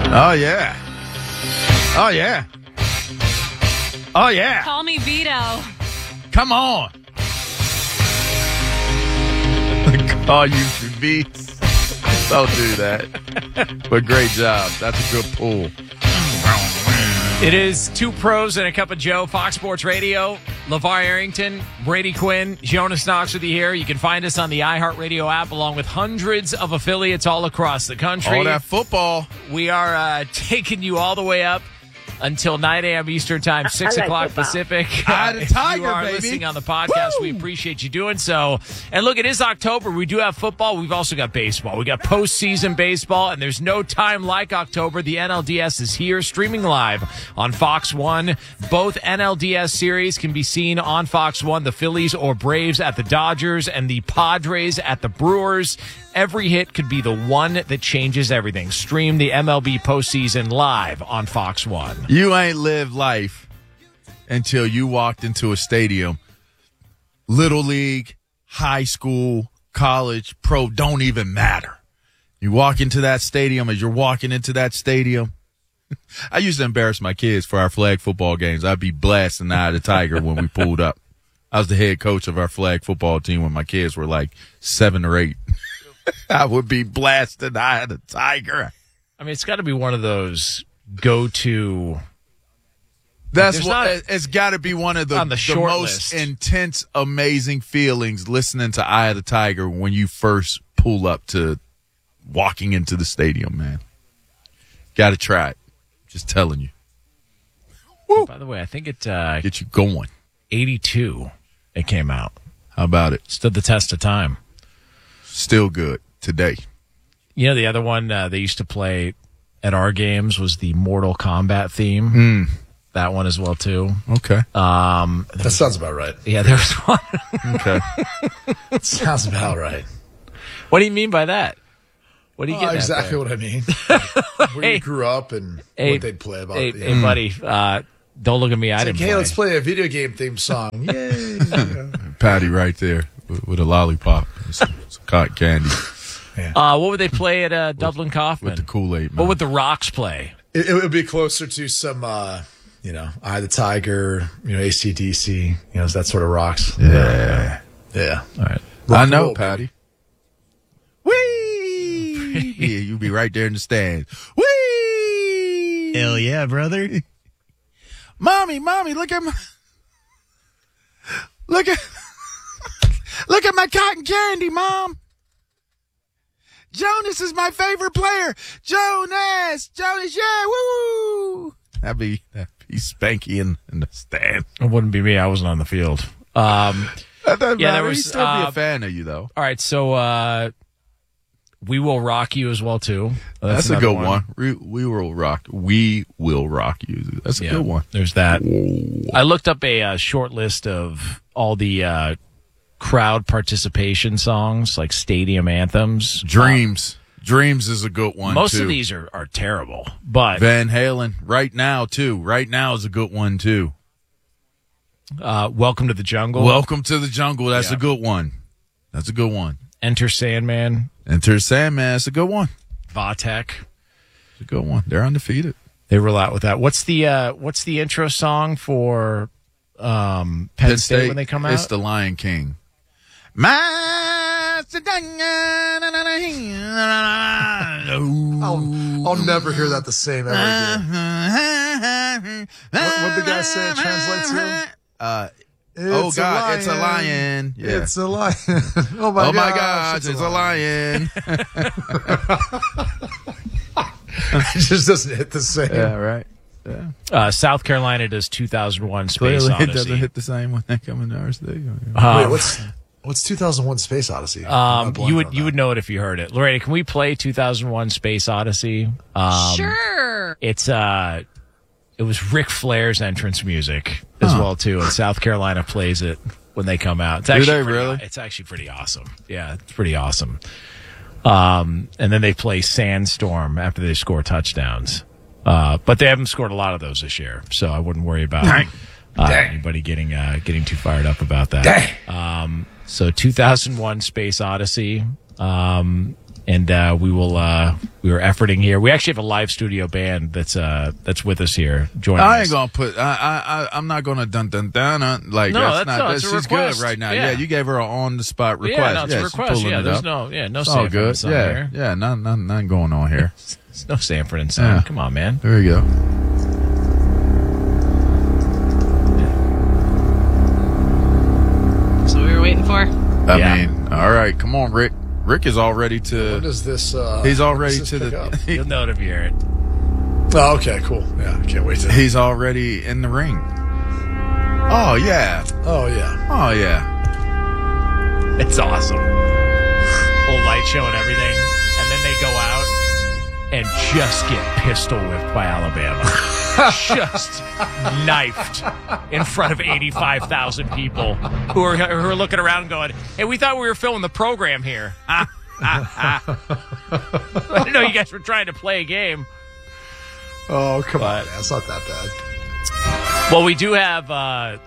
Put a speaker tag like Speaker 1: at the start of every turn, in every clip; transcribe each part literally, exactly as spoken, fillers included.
Speaker 1: Oh, yeah. Oh, yeah. Oh, yeah.
Speaker 2: Call me Vito.
Speaker 1: Come on. Call you beats. Don't do that. But great job. That's a good pull.
Speaker 3: It is Two Pros and a Cup of Joe, Fox Sports Radio. LeVar Arrington, Brady Quinn, Jonas Knox with you here. You can find us on the iHeartRadio app along with hundreds of affiliates all across the country.
Speaker 1: All that football.
Speaker 3: We are uh, taking you all the way up until nine a.m. Eastern Time, six
Speaker 4: like
Speaker 3: o'clock
Speaker 4: football.
Speaker 3: Pacific.
Speaker 1: Eye to
Speaker 3: If
Speaker 1: Tiger,
Speaker 3: you are
Speaker 1: baby.
Speaker 3: listening on the podcast,
Speaker 1: Woo!
Speaker 3: we appreciate you doing so. And look, it is October. We do have football. We've also got baseball. We got postseason baseball, and there's no time like October. The N L D S is here, streaming live on Fox one. Both N L D S series can be seen on Fox one. The Phillies or Braves at the Dodgers, and the Padres at the Brewers. Every hit could be the one that changes everything. Stream the M L B postseason live on Fox one.
Speaker 1: You ain't lived life until you walked into a stadium. Little league, high school, college, pro, don't even matter. You walk into that stadium, as you're walking into that stadium. I used to embarrass my kids for our flag football games. I'd be blasting the Eye of the Tiger when we pulled up. I was the head coach of our flag football team when my kids were like seven or eight. I would be blasting the Eye of the Tiger.
Speaker 3: I mean, it's got to be one of those go-to.
Speaker 1: That's
Speaker 3: There's
Speaker 1: what
Speaker 3: not-
Speaker 1: it's got to be one of the,
Speaker 3: on the
Speaker 1: the
Speaker 3: short
Speaker 1: most
Speaker 3: list.
Speaker 1: intense, amazing feelings listening to Eye of the Tiger when you first pull up to walking into the stadium, man. Got to try it. Just telling you.
Speaker 3: By the way, I think it uh,
Speaker 1: Get you going.
Speaker 3: eighty-two. It came out.
Speaker 1: How about it?
Speaker 3: Stood the test of time.
Speaker 1: Still good today.
Speaker 3: You know, the other one uh, they used to play at our games was the Mortal Kombat theme.
Speaker 1: Mm.
Speaker 3: That one as well, too.
Speaker 1: Okay.
Speaker 3: Um,
Speaker 5: That sounds about right.
Speaker 3: yeah, there was one.
Speaker 1: Okay.
Speaker 5: Sounds about right.
Speaker 3: What do you mean by that? What do you
Speaker 5: Oh,
Speaker 3: get?
Speaker 5: exactly what I mean. Where
Speaker 3: Hey.
Speaker 5: you grew up and
Speaker 3: Hey,
Speaker 5: what they'd play about.
Speaker 3: Hey,
Speaker 5: the,
Speaker 3: hey buddy, uh, don't look at me. I
Speaker 5: It's
Speaker 3: didn't
Speaker 5: like, hey,
Speaker 3: play.
Speaker 5: let's play a video game theme song. Yay.
Speaker 1: Patty right there with, with a lollipop and some, some cotton candy
Speaker 3: Uh, what would they play at uh, Dublin Kaufman?
Speaker 1: with the Kool-Aid, man.
Speaker 3: What would the Rocks play?
Speaker 5: it, it would be closer to some, uh, you know, Eye of the Tiger, you know, A C D C, you know, that sort of rocks.
Speaker 1: Yeah.
Speaker 5: Yeah.
Speaker 3: All right.
Speaker 5: Rock
Speaker 1: I
Speaker 5: and
Speaker 1: know,
Speaker 5: roll,
Speaker 1: Patty. Whee! Yeah, you be right there in the stands. Whee!
Speaker 6: Hell yeah, brother.
Speaker 1: Mommy, mommy, look at my look at look at my cotton candy, Mom. Jonas is my favorite player. Jonas, Jonas, yeah, woo! That'd be that'd be Spanky in, in the stand.
Speaker 3: It wouldn't be me. I wasn't on the field. Um,
Speaker 1: That doesn't
Speaker 3: Yeah, there
Speaker 1: matter.
Speaker 3: was,
Speaker 1: He'd still be
Speaker 3: uh,
Speaker 1: a fan of you, though.
Speaker 3: all right, so uh, We Will Rock You as well, too.
Speaker 1: That's, a
Speaker 3: another
Speaker 1: good one. We, we will rock. We will rock you. That's a
Speaker 3: Yeah,
Speaker 1: good one.
Speaker 3: There's that. I looked up a uh, short list of all the uh, crowd participation songs, like stadium anthems.
Speaker 1: Dreams. Dreams is a good one,
Speaker 3: Most
Speaker 1: too.
Speaker 3: of these are, are terrible, but
Speaker 1: Van Halen, Right Now, too. Right Now is a good one, too.
Speaker 3: uh, Welcome to the Jungle,
Speaker 1: Welcome to the Jungle. That's
Speaker 3: Yeah.
Speaker 1: a good one. That's a good one.
Speaker 3: Enter Sandman,
Speaker 1: Enter Sandman. That's a good one.
Speaker 3: Vatek.
Speaker 1: It's a good one. They're undefeated.
Speaker 3: They roll out with that. What's the uh, what's the intro song for um, Penn, State, when they come out?
Speaker 1: It's the Lion King.
Speaker 5: I'll, I'll never hear that the same ever again. What, what'd the guy say it translates to?
Speaker 1: Uh,
Speaker 5: It's
Speaker 1: oh, God, it's a lion. Yeah.
Speaker 5: It's a lion. oh, my
Speaker 1: oh, my
Speaker 5: gosh,
Speaker 1: God, it's a lion.
Speaker 5: It just doesn't hit the same.
Speaker 1: yeah, right. Yeah.
Speaker 3: Uh, South Carolina does two thousand one Space
Speaker 1: Clearly,
Speaker 3: Odyssey.
Speaker 1: it doesn't hit the same when they come into our stadium.
Speaker 3: Um,
Speaker 5: Wait, what's what's two thousand one Space Odyssey?
Speaker 3: um, you would you would know it if you heard it. Loretta, can we play two thousand one Space Odyssey? Um,
Speaker 2: Sure.
Speaker 3: It's uh, it was Ric Flair's entrance music as
Speaker 1: Huh.
Speaker 3: well too, and South Carolina plays it when they come out. It's
Speaker 1: Do
Speaker 3: actually
Speaker 1: they
Speaker 3: pretty,
Speaker 1: really?
Speaker 3: It's actually pretty awesome. Yeah, it's pretty awesome. Um, and then they play Sandstorm after they score touchdowns. Uh, but they haven't scored a lot of those this year, so I wouldn't worry about
Speaker 1: Dang.
Speaker 3: uh,
Speaker 5: Dang.
Speaker 3: anybody getting uh, getting too fired up about that. Um, so two thousand one Space Odyssey. Um, and uh, we will. Uh, we were efforting here. We actually have a live studio band that's uh, that's with us here. Joining
Speaker 1: I ain't
Speaker 3: us.
Speaker 1: gonna put. I I I'm not gonna dun dun dun. dun like
Speaker 3: No,
Speaker 1: that's,
Speaker 3: that's
Speaker 1: not.
Speaker 3: no,
Speaker 1: That's
Speaker 3: it's a
Speaker 1: she's
Speaker 3: request.
Speaker 1: good right now.
Speaker 3: Yeah.
Speaker 1: Yeah, you gave her an on the spot request.
Speaker 3: Yeah, no, it's a
Speaker 1: she's
Speaker 3: request.
Speaker 1: pulling
Speaker 3: Yeah,
Speaker 1: it
Speaker 3: there's
Speaker 1: up.
Speaker 3: no, yeah, no
Speaker 1: It's all
Speaker 3: Sanford
Speaker 1: good.
Speaker 3: and Son
Speaker 1: Yeah,
Speaker 3: here.
Speaker 1: yeah, nothing, nothing, nothing going on here.
Speaker 3: There's no Sanford and Son.
Speaker 1: Yeah.
Speaker 3: Come on, man.
Speaker 1: There you go.
Speaker 2: So we were waiting for.
Speaker 1: I
Speaker 3: Yeah.
Speaker 1: mean, all right, come on, Rick. Rick is all ready to.
Speaker 5: What does this? Uh,
Speaker 1: He's all
Speaker 5: what
Speaker 1: ready
Speaker 5: does
Speaker 1: to
Speaker 5: this pick up?
Speaker 1: the.
Speaker 3: You'll know it if you hear it.
Speaker 5: Oh, okay, cool. Yeah, I can't wait to.
Speaker 1: He's already in the ring. Oh yeah.
Speaker 5: Oh yeah.
Speaker 1: Oh yeah.
Speaker 3: It's awesome. Whole light show and everything, and then they go out and just get pistol whipped by Alabama. Just knifed in front of eighty-five thousand people who are who are looking around going, "Hey, we thought we were filming the program here." I didn't know you guys were trying to play a game.
Speaker 5: Oh come
Speaker 3: But-
Speaker 5: on, man. It's not that bad.
Speaker 3: Well, we do have uh,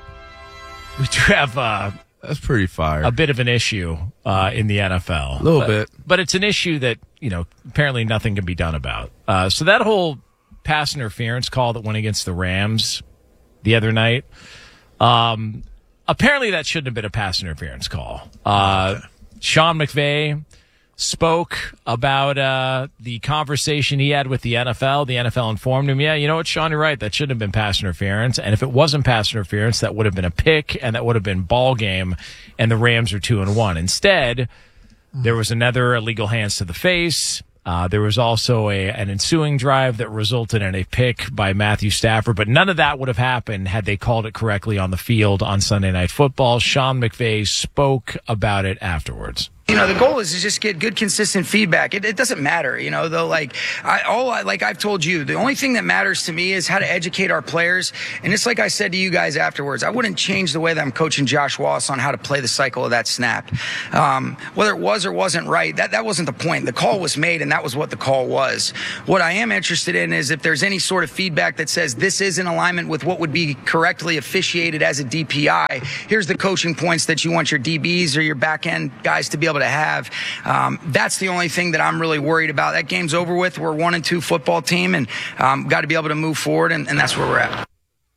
Speaker 3: we do have uh,
Speaker 1: That's pretty fire.
Speaker 3: a bit of an issue uh, in the N F L.
Speaker 1: A little
Speaker 3: But-
Speaker 1: bit.
Speaker 3: But it's an issue that, you know, apparently nothing can be done about. Uh, so that whole pass interference call that went against the Rams the other night, um, apparently that shouldn't have been a pass interference call. Uh, Sean McVay spoke about uh, the conversation he had with the N F L. The N F L informed him, yeah, you know what, Sean, you're right. That shouldn't have been pass interference. And if it wasn't pass interference, that would have been a pick, and that would have been ball game, and the Rams are two and one. Instead, there was another illegal hands to the face. Uh, there was also a an ensuing drive that resulted in a pick by Matthew Stafford, but none of that would have happened had they called it correctly on the field on Sunday Night Football. Sean McVay spoke about it afterwards.
Speaker 4: You know, the goal is to just get good, consistent feedback. It, it doesn't matter, you know, though, like, I, all I, like I've told you, the only thing that matters to me is how to educate our players. And it's like I said to you guys afterwards, I wouldn't change the way that I'm coaching Josh Wallace on how to play the cycle of that snap. Um, whether it was or wasn't right, that, that wasn't the point. The call was made, and that was what the call was. What I am interested in is if there's any sort of feedback that says this is in alignment with what would be correctly officiated as a D P I, here's the coaching points that you want your D Bs or your back end guys to be able to have. Um, that's the only thing that I'm really worried about. That game's over with. We're one and two football team, and um, got to be able to move forward, and, and that's where we're at.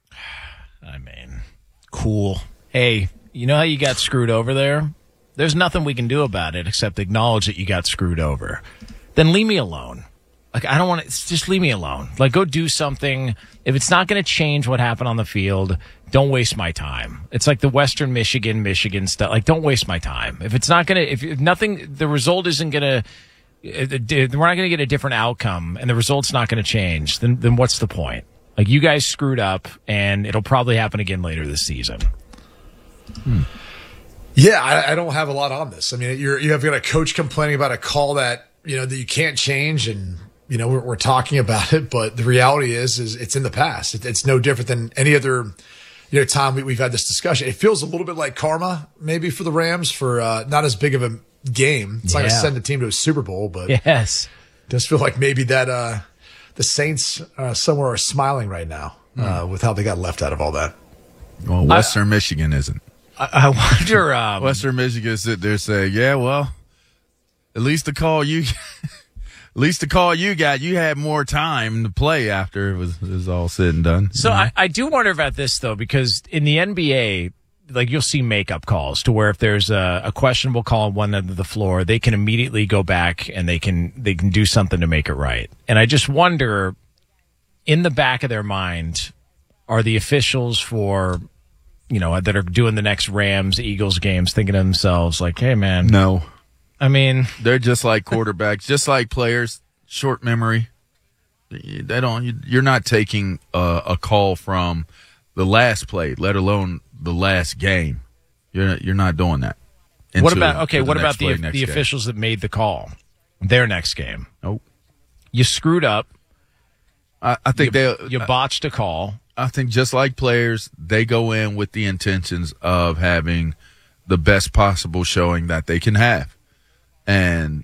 Speaker 3: I mean, cool. Hey, you know how you got screwed over there? There's nothing we can do about it except acknowledge that you got screwed over. Then leave me alone. Like, I don't want to, just leave me alone. Like, go do something. If it's not going to change what happened on the field, don't waste my time. It's like the Western Michigan, Michigan stuff. Like, don't waste my time. If it's not going to, if, if nothing, the result isn't going to, we're not going to get a different outcome and the result's not going to change, then, then what's the point? Like, you guys screwed up, and it'll probably happen again later this season.
Speaker 5: Hmm. Yeah, I, I don't have a lot on this. I mean, you're, you have got a coach complaining about a call that, you know, that you can't change, and, you know, we're, we're talking about it, but the reality is, is it's in the past. It, it's no different than any other, you know, time we, we've had this discussion. It feels a little bit like karma, maybe, for the Rams for uh, not as big of a game. It's
Speaker 3: Yeah.
Speaker 5: not going to send the team to a Super Bowl, but
Speaker 3: Yes.
Speaker 5: it does feel like maybe that uh, the Saints uh, somewhere are smiling right now uh, with how they got left out of all that.
Speaker 1: Well, Western Michigan isn't.
Speaker 3: I, I wonder, um,
Speaker 1: Western Michigan sit there saying, yeah, well, at least the call you, at least the call you got, you had more time to play after it was, it was all said and done.
Speaker 3: So I, I do wonder about this, though, because in the N B A, like, you'll see makeup calls to where if there's a, a questionable call on one end of the floor, they can immediately go back and they can they can do something to make it right. And I just wonder, in the back of their mind, are the officials for, you know, that are doing the next Rams Eagles games thinking to themselves like, hey, man,
Speaker 1: No,
Speaker 3: I mean,
Speaker 1: they're just like quarterbacks, just like players, short memory. They don't, you're not taking a, a call from the last play, let alone the last game. You're you're not doing that.
Speaker 3: what
Speaker 1: Into-
Speaker 3: about, okay,
Speaker 1: to the
Speaker 3: what
Speaker 1: next
Speaker 3: about the,
Speaker 1: play, next
Speaker 3: the
Speaker 1: game.
Speaker 3: officials that made the call, their next game?
Speaker 1: Nope.
Speaker 3: You screwed up.
Speaker 1: I, I think
Speaker 3: You,
Speaker 1: they.
Speaker 3: you botched a call.
Speaker 1: I think just like players, they go in with the intentions of having the best possible showing that they can have. And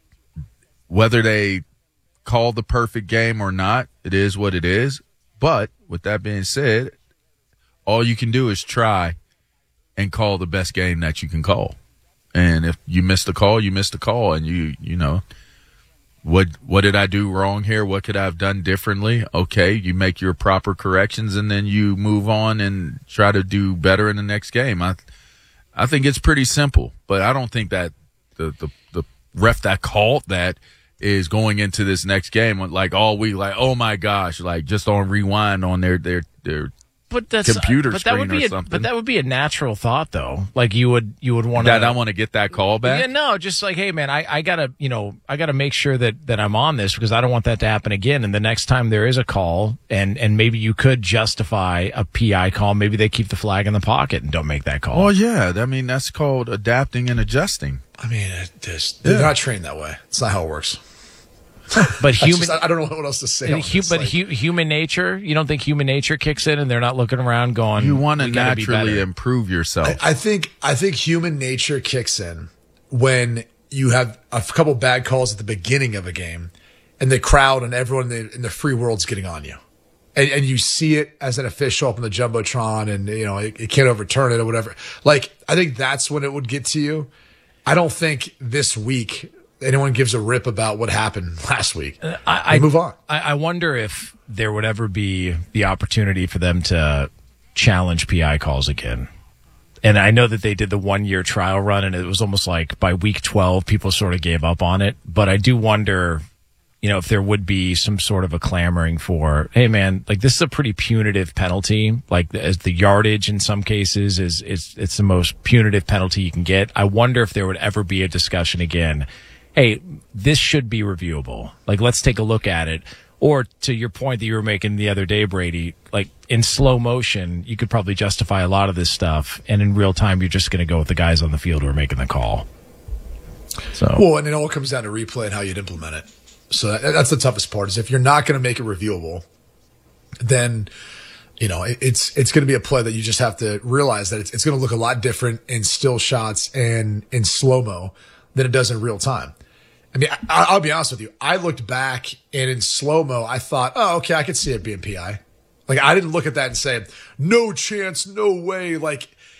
Speaker 1: whether they call the perfect game or not, it is what it is. But with that being said, all you can do is try and call the best game that you can call. And if you missed the call, you missed the call. And you, you know, what, what did I do wrong here? What could I have done differently? Okay. You make your proper corrections and then you move on and try to do better in the next game. I, I think it's pretty simple, but I don't think that the, the, the ref that called that is going into this next game like all week, like, oh my gosh, like just on rewind on their, their, their,
Speaker 3: But that's
Speaker 1: computer
Speaker 3: but that would
Speaker 1: screen
Speaker 3: be
Speaker 1: or
Speaker 3: a,
Speaker 1: something.
Speaker 3: But that would be a natural thought, though. Like you would you would want to.
Speaker 1: That I want to get that call back.
Speaker 3: Yeah, no, just like, hey, man, I, I gotta you know I gotta make sure that, that I'm on this because I don't want that to happen again. And the next time there is a call, and, and maybe you could justify a P I call, maybe they keep the flag in the pocket and don't make that call.
Speaker 1: Oh yeah, I mean that's called adapting and adjusting.
Speaker 5: I mean, it just, they're
Speaker 1: Yeah.
Speaker 5: not trained that way. It's not how it works.
Speaker 3: But
Speaker 5: I,
Speaker 3: human,
Speaker 5: just, I don't know what else to say. on
Speaker 3: hu-
Speaker 5: this.
Speaker 3: but
Speaker 5: Like,
Speaker 3: hu- human nature, you don't think human nature kicks in and they're not looking around going,
Speaker 1: You want to
Speaker 3: "We gotta be
Speaker 1: naturally
Speaker 3: better."
Speaker 1: improve yourself.
Speaker 5: I, I think I think human nature kicks in when you have a couple bad calls at the beginning of a game, and the crowd and everyone in the, in the free world's getting on you, and, and you see it as an official up on the jumbotron, and you know it, it can't overturn it or whatever. Like I think that's when it would get to you. I don't think this week anyone gives a rip about what happened last week.
Speaker 3: I,
Speaker 5: They
Speaker 3: I
Speaker 5: move on.
Speaker 3: I, I wonder if there would ever be the opportunity for them to challenge P I calls again. And I know that they did the one year trial run, and it was almost like by week twelve, people sort of gave up on it. But I do wonder, you know, if there would be some sort of a clamoring for, hey, man, like this is a pretty punitive penalty. Like as the yardage in some cases is, is it's the most punitive penalty you can get. I wonder if there would ever be a discussion again. Hey, this should be reviewable. Like, let's take a look at it. Or to your point that you were making the other day, Brady, like in slow motion, you could probably justify a lot of this stuff. And in real time, you're just going to go with the guys on the field who are making the call. So,
Speaker 5: Well, and it all comes down to replay and how you'd implement it. So that, that's the toughest part is if you're not going to make it reviewable, then, you know, it, it's, it's going to be a play that you just have to realize that it's, it's going to look a lot different in still shots and in slow-mo than it does in real time. I mean, I, I'll be honest with you. I looked back and in slow-mo, I thought, oh, okay, I could see it being P I. Like, I didn't look at that and say, no chance, no way. Like,